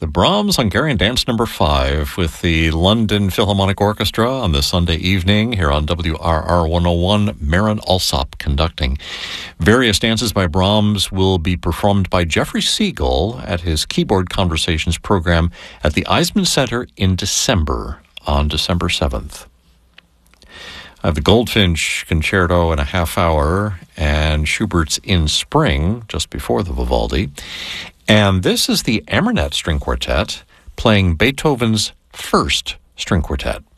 The Brahms Hungarian Dance No. 5 with the London Philharmonic Orchestra on this Sunday evening here on WRR 101, Marin Alsop conducting. Various dances by Brahms will be performed by Jeffrey Siegel at his Keyboard Conversations program at the Eisman Center in December, on December 7th. I have the Goldfinch Concerto in a half hour and Schubert's In Spring, just before the Vivaldi. And this is the Amarnet String Quartet playing Beethoven's First String Quartet.